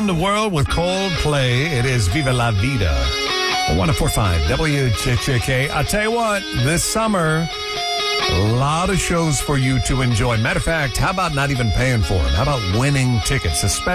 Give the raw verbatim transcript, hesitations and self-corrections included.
around the world with Coldplay. It is Viva La Vida. one oh four point five W J J K. I'll tell you what, this summer, a lot of shows for you to enjoy. Matter of fact, how about not even paying for them? How about winning tickets, especially